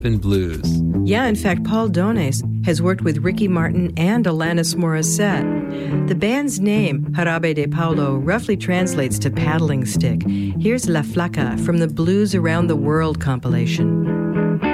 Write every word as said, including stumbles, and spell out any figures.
in blues. Yeah, in fact, Paul Dones has worked with Ricky Martin and Alanis Morissette. The band's name, Jarabe de Palo, roughly translates to paddling stick. Here's La Flaca from the Blues Around the World compilation.